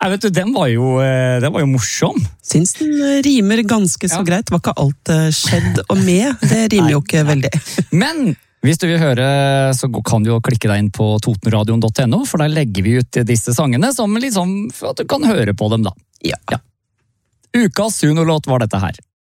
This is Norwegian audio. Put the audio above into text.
Jeg vet du, den var jo morsom. Syns den rimer ganske så greit. Det var ikke alt skjedd og med. Det rimer jo ikke veldig. Men hvis du vil høre, så kan du jo klikke deg inn på totenradion.no, for der legger vi ut disse sangene som liksom, for at du kan høre på dem da. Ja. Ukas Suno-låt var dette her.